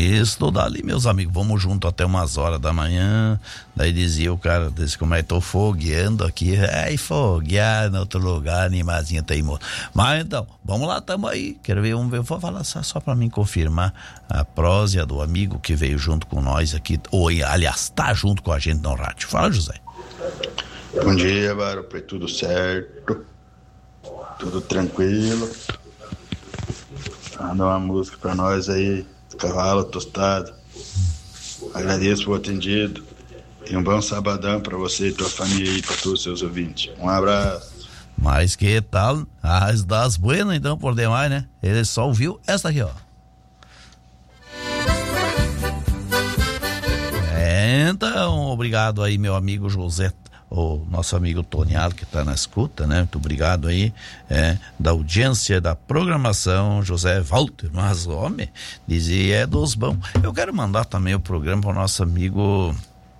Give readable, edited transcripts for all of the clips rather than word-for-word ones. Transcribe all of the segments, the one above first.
Isso, dali, meus amigos, vamos junto até umas horas da manhã. Daí dizia o cara, disse, como é que tô fogueando aqui, foguear em outro lugar, animazinha teimoso. Mas então, vamos lá, tamo aí, quero ver, vamos ver, vou falar só pra mim confirmar a prósia do amigo que veio junto com nós aqui, ou aliás, tá junto com a gente no rádio. Fala, José. Bom dia, Barupe, tudo certo? Tudo tranquilo? Manda uma música pra nós aí, Cavalo Tostado. Agradeço por atendido e um bom sabadão pra você e tua família e pra todos os seus ouvintes. Um abraço. Mas que tal? As das buenas então, por demais, né? Ele só ouviu essa aqui, ó. Então, obrigado aí, meu amigo José, o nosso amigo Toniado que está na escuta, né? Muito obrigado aí, da audiência, da programação, José Walter, mas homem, dizia, é dos bons. Eu quero mandar também o programa para o nosso amigo,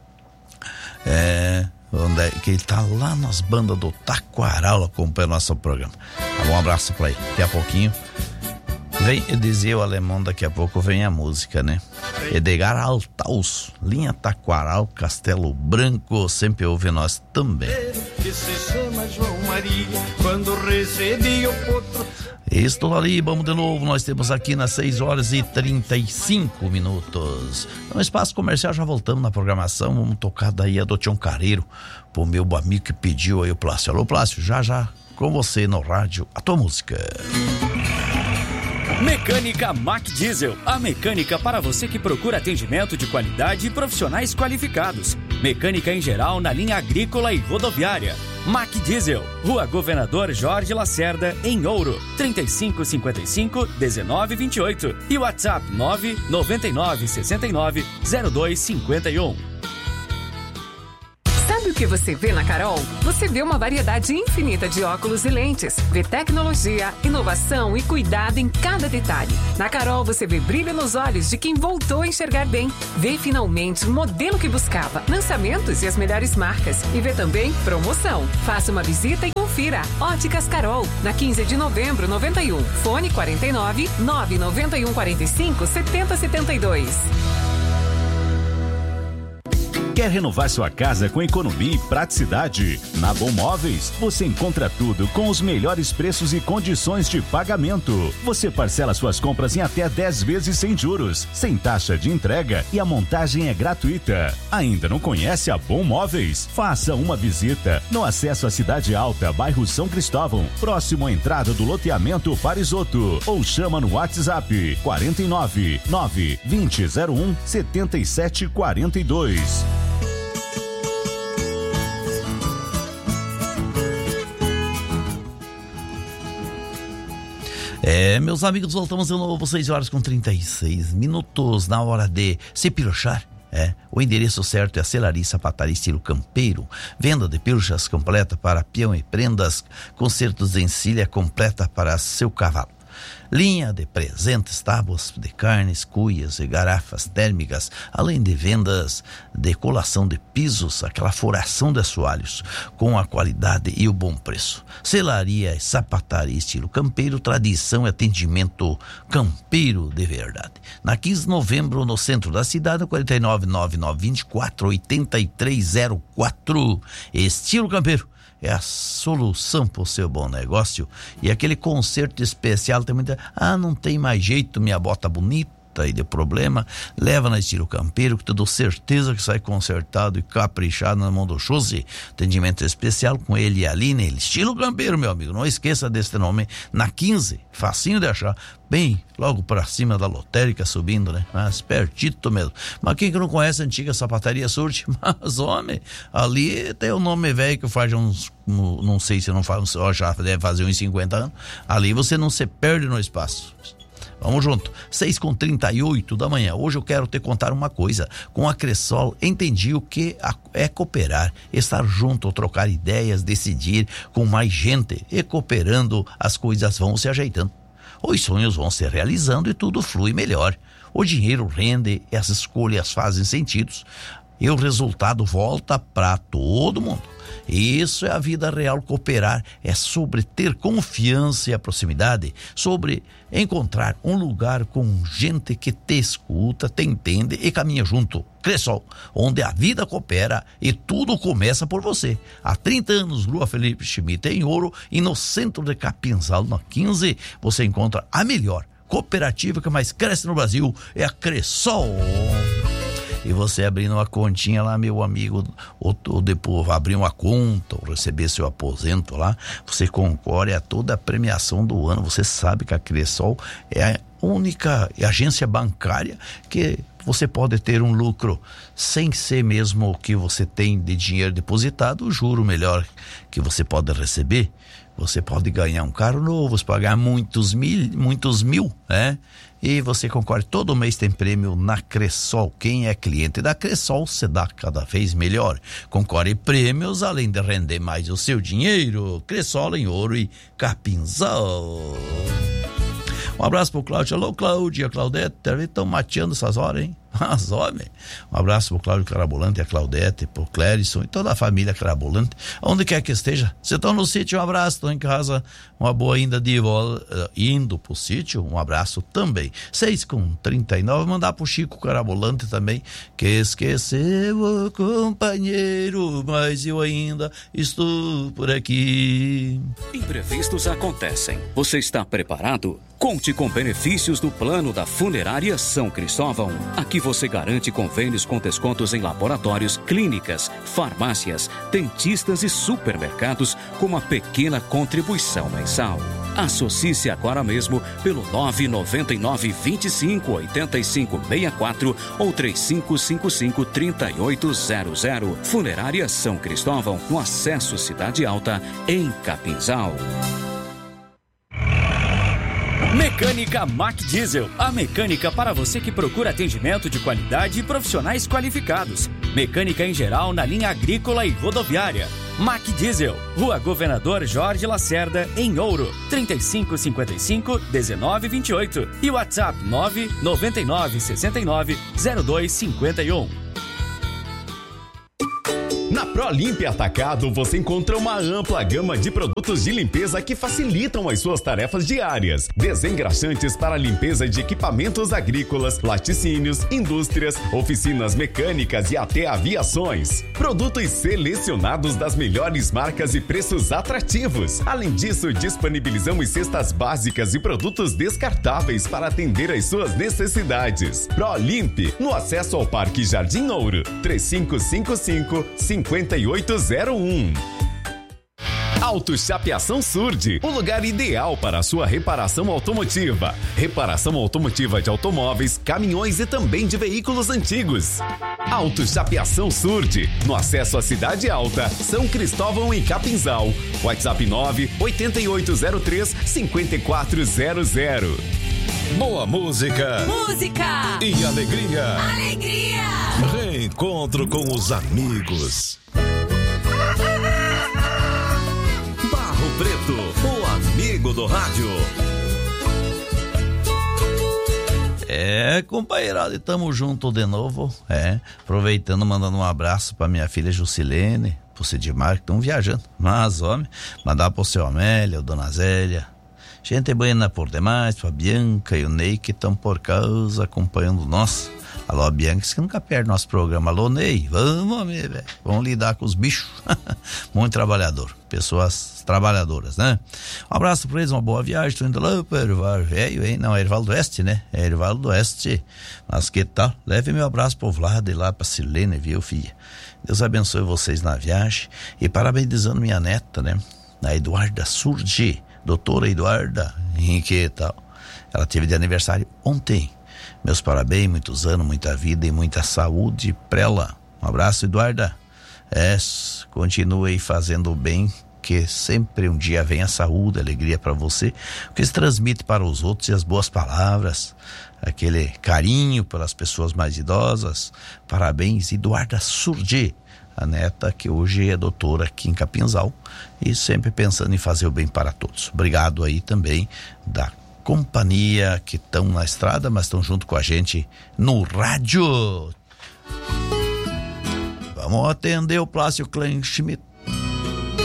que ele tá lá nas bandas do Taquaral acompanhando nosso programa. Um abraço para ele, daqui a pouquinho. Vem, dizia o alemão, daqui a pouco vem a música, né? Edgar Altaus, linha Taquaral, Castelo Branco, sempre ouve nós também. Que se chama João Maria, quando recebi o potro. Estou ali, vamos de novo, nós temos aqui nas 6h35. No espaço comercial já voltamos na programação, vamos tocar daí a do Tião Careiro, pro meu amigo que pediu aí o Plácio. Alô, Plácio, já com você no rádio, a tua música. Mecânica Mac Diesel, a mecânica para você que procura atendimento de qualidade e profissionais qualificados. Mecânica em geral na linha agrícola e rodoviária. Mac Diesel, Rua Governador Jorge Lacerda, em Ouro, 3555-1928 e WhatsApp 999690251. Sabe o que você vê na Carol? Você vê uma variedade infinita de óculos e lentes. Vê tecnologia, inovação e cuidado em cada detalhe. Na Carol você vê brilho nos olhos de quem voltou a enxergar bem. Vê finalmente o modelo que buscava, lançamentos e as melhores marcas. E vê também promoção. Faça uma visita e confira. Óticas Carol, na 15 de novembro, 91. Fone 49 991 45 7072. Quer renovar sua casa com economia e praticidade? Na Bom Móveis, você encontra tudo com os melhores preços e condições de pagamento. Você parcela suas compras em até 10 vezes sem juros, sem taxa de entrega e a montagem é gratuita. Ainda não conhece a Bom Móveis? Faça uma visita no acesso à Cidade Alta, bairro São Cristóvão, próximo à entrada do loteamento Parisoto, ou chama no WhatsApp 49 92001 7742. Meus amigos, voltamos de novo, 6h36, na hora de se pirochar. O endereço certo é a Celaria Sapataria Estilo Campeiro. Venda de pirochas completa para peão e prendas, consertos de encilha completa para seu cavalo. Linha de presentes, tábuas de carnes, cuias e garrafas térmicas, além de vendas de colação de pisos, aquela furação de assoalhos, com a qualidade e o bom preço. Selaria e Sapataria Estilo Campeiro, tradição e atendimento campeiro de verdade. Na 15 de novembro, no centro da cidade, 499-924-8304. Estilo Campeiro é a solução para o seu bom negócio. E aquele conserto especial tem muita... não tem mais jeito, minha bota bonita e de problema, leva na Estilo Campeiro, que eu dou certeza que sai consertado e caprichado na mão do Chose. Atendimento especial com ele e a Aline. Estilo Campeiro, meu amigo, não esqueça desse nome. Na 15, facinho de achar, bem logo pra cima da lotérica, subindo, né? Mas pertito mesmo. Mas quem que não conhece a antiga Sapataria Surte? Mas, homem, ali tem o nome velho que faz uns, não sei se não faz, já deve fazer uns 50 anos. Ali você não se perde no espaço. Vamos junto, 6h38 da manhã. Hoje eu quero te contar uma coisa. Com a Cressol, entendi o que é cooperar, estar junto, trocar ideias, decidir com mais gente. E cooperando, as coisas vão se ajeitando. Os sonhos vão se realizando e tudo flui melhor. O dinheiro rende e as escolhas fazem sentido. E o resultado volta para todo mundo. Isso é a vida real. Cooperar é sobre ter confiança e a proximidade, sobre encontrar um lugar com gente que te escuta, te entende e caminha junto. Cressol, onde a vida coopera e tudo começa por você. Há 30 anos, Rua Felipe Schmidt em Ouro, e no centro de Capinzal, na 15, você encontra a melhor cooperativa que mais cresce no Brasil, é a Cressol. E você abrindo uma continha lá, meu amigo, ou depois abrir uma conta, ou receber seu aposento lá, você concorre a toda a premiação do ano. Você sabe que a Cressol é a única agência bancária que você pode ter um lucro sem ser mesmo o que você tem de dinheiro depositado, o juro melhor que você pode receber. Você pode ganhar um carro novo, você pode ganhar muitos mil, né? E você concorre, todo mês tem prêmio na Cressol. Quem é cliente da Cressol se dá cada vez melhor. Concorre prêmios além de render mais o seu dinheiro. Cressol em Ouro e Capinzal. Um abraço pro Cláudio. Alô, Cláudio e a Claudete. Estão mateando essas horas, hein? Mas, homem. Um abraço pro Cláudio Carabolante e a Claudete, pro Clérison e toda a família Carabolante, onde quer que esteja. Se estão no sítio, um abraço. Estão em casa, uma boa ainda de volta, indo pro sítio, um abraço também. 6h39, mandar pro Chico Carabolante também, que esqueceu o companheiro, mas eu ainda estou por aqui. Imprevistos acontecem. Você está preparado? Conte com benefícios do plano da Funerária São Cristóvão. Aqui você garante convênios com descontos em laboratórios, clínicas, farmácias, dentistas e supermercados com uma pequena contribuição mensal. Associe-se agora mesmo pelo 999 25 85 64 ou 3555 3800. Funerária São Cristóvão, no Acesso Cidade Alta, em Capinzal. Mecânica Mac Diesel, a mecânica para você que procura atendimento de qualidade e profissionais qualificados. Mecânica em geral na linha agrícola e rodoviária. Mac Diesel, Rua Governador Jorge Lacerda, em Ouro, 3555-1928 e WhatsApp 999690251. Na ProLimp Atacado você encontra uma ampla gama de produtos de limpeza que facilitam as suas tarefas diárias. Desengraxantes para limpeza de equipamentos agrícolas, laticínios, indústrias, oficinas mecânicas e até aviações. Produtos selecionados das melhores marcas e preços atrativos. Além disso, disponibilizamos cestas básicas e produtos descartáveis para atender às suas necessidades. ProLimp, no acesso ao Parque Jardim Ouro, 3555-5801. Auto Chapeação Surdi, o lugar ideal para a sua reparação automotiva. Reparação automotiva de automóveis, caminhões e também de veículos antigos. Auto Chapeação Surdi, no acesso à Cidade Alta, São Cristóvão e Capinzal. WhatsApp 98803-5400. Boa música. Música. E alegria. Alegria. Reencontro com os amigos. Barro Preto, o amigo do rádio. Companheirada, estamos juntos de novo. Aproveitando, mandando um abraço pra minha filha Jusilene, pro Cidimar, que estão viajando. Mas, homem, mandar pro seu Amélia, o Dona Zélia. Gente buena por demais, pra Bianca e o Ney, que estão por casa acompanhando nós. Alô, Bianca, que nunca perde nosso programa. Alô, Ney, vamos lidar com os bichos. Muito trabalhador, pessoas trabalhadoras, né? Um abraço pra eles, uma boa viagem. Tô indo lá pro Erval Velho, hein? Não, é Erval do Oeste, né? É Erval do Oeste. Mas que tal? Leve meu abraço pro Vlad e lá pra Silene, viu, filha? Deus abençoe vocês na viagem. E parabenizando minha neta, né? A Eduarda Surdi. Doutora Eduarda Henrique e tal. Ela teve de aniversário ontem. Meus parabéns, muitos anos, muita vida e muita saúde pra ela. Um abraço, Eduarda. Continue fazendo o bem, que sempre um dia vem a saúde, a alegria pra você. O que se transmite para os outros e as boas palavras, aquele carinho pelas pessoas mais idosas. Parabéns, Eduarda Surdi. A neta que hoje é doutora aqui em Capinzal e sempre pensando em fazer o bem para todos. Obrigado aí também da companhia que estão na estrada, mas estão junto com a gente no rádio. Vamos atender o Plácio Klein Schmidt.